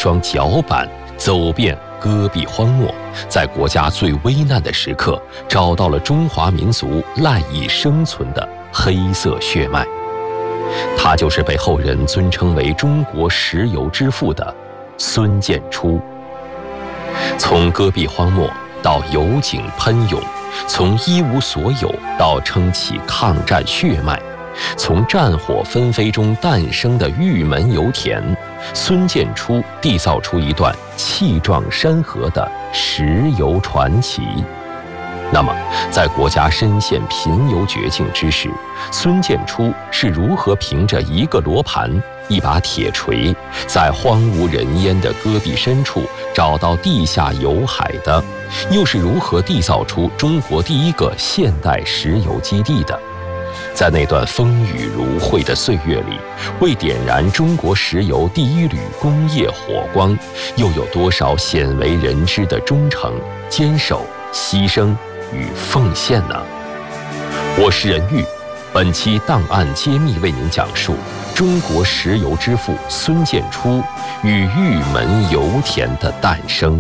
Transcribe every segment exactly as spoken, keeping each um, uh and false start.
双脚板，走遍戈壁荒漠，在国家最危难的时刻，找到了中华民族赖以生存的黑色血脉。他就是被后人尊称为中国石油之父的孙建初。从戈壁荒漠到油井喷涌，从一无所有到撑起抗战血脉，从战火纷飞中诞生的玉门油田，孙建初缔造出一段气壮山河的石油传奇。那么，在国家深陷贫油绝境之时，孙建初是如何凭着一个罗盘、一把铁锤，在荒无人烟的戈壁深处找到地下油海的？又是如何缔造出中国第一个现代石油基地的？在那段风雨如晦的岁月里，为点燃中国石油第一缕工业火光，又有多少鲜为人知的忠诚、坚守、牺牲与奉献呢？我是任玉，本期档案揭秘为您讲述中国石油之父孙建初与玉门油田的诞生。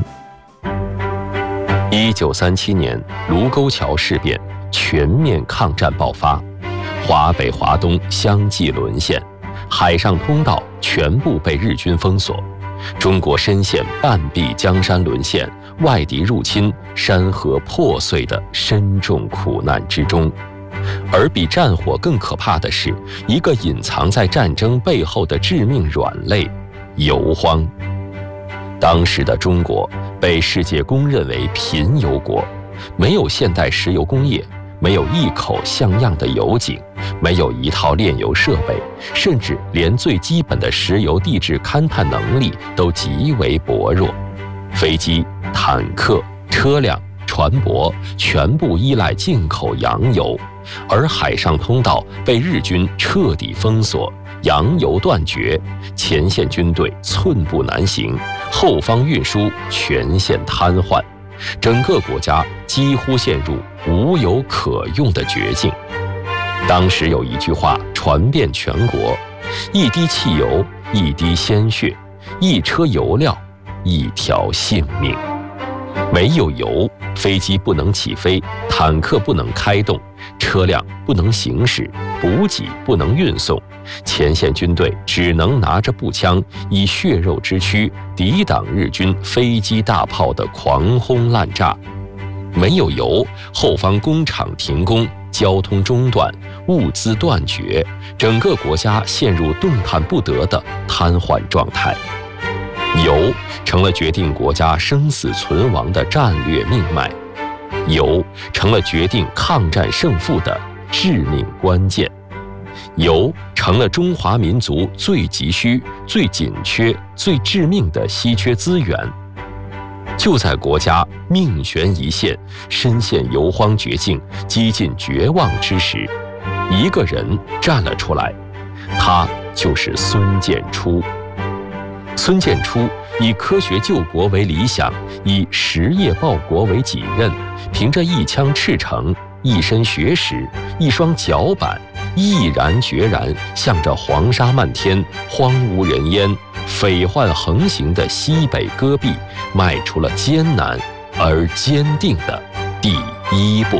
一九三七年，卢沟桥事变，全面抗战爆发，华北、华东相继沦陷，海上通道全部被日军封锁，中国深陷半壁江山沦陷、外敌入侵、山河破碎的深重苦难之中。而比战火更可怕的是，一个隐藏在战争背后的致命软肋——油荒。当时的中国被世界公认为贫油国，没有现代石油工业，没有一口像样的油井，没有一套炼油设备，甚至连最基本的石油地质勘探能力都极为薄弱。飞机、坦克、车辆、船舶全部依赖进口洋油，而海上通道被日军彻底封锁，洋油断绝，前线军队寸步难行，后方运输全线瘫痪，整个国家几乎陷入无油可用的绝境。当时有一句话传遍全国：一滴汽油，一滴鲜血；一车油料，一条性命。没有油，飞机不能起飞，坦克不能开动，车辆不能行驶，补给不能运送，前线军队只能拿着步枪，以血肉之躯抵挡日军飞机大炮的狂轰滥炸。没有油，后方工厂停工，交通中断，物资断绝，整个国家陷入动弹不得的瘫痪状态。油成了决定国家生死存亡的战略命脉，油成了决定抗战胜负的致命关键，油成了中华民族最急需、最紧缺、最致命的稀缺资源。就在国家命悬一线、深陷油荒绝境、几近绝望之时，一个人站了出来，他就是孙建初。孙建初以科学救国为理想，以实业报国为己任，凭着一腔赤诚、一身学识、一双脚板，毅然决然向着黄沙漫天、荒无人烟、匪患横行的西北戈壁迈出了艰难而坚定的第一步。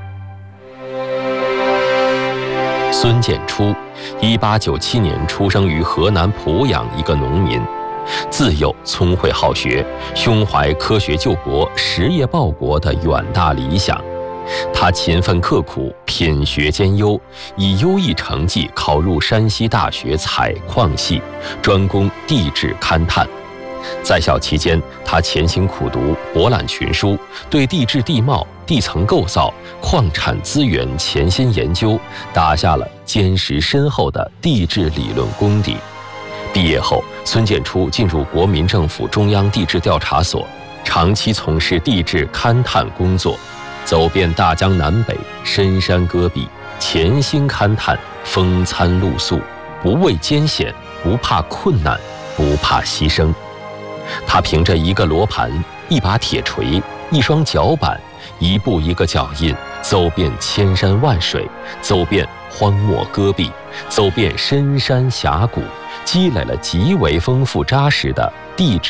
孙建初，一八九七年出生于河南濮阳一个农民。自幼聪慧好学，胸怀科学救国、实业报国的远大理想。他勤奋刻苦，品学兼优，以优异成绩考入山西大学采矿系，专攻地质勘探。在校期间，他潜心苦读，博览群书，对地质地貌、地层构造、矿产资源潜心研究，打下了坚实深厚的地质理论功底。毕业后，孙建初进入国民政府中央地质调查所，长期从事地质勘探工作，走遍大江南北、深山戈壁，潜心勘探，风餐露宿，不畏艰险，不怕困难，不怕牺牲。他凭着一个罗盘、一把铁锤、一双脚板，一步一个脚印，走遍千山万水，走遍荒漠戈壁，走遍深山峡谷，积累了极为丰富扎实的地质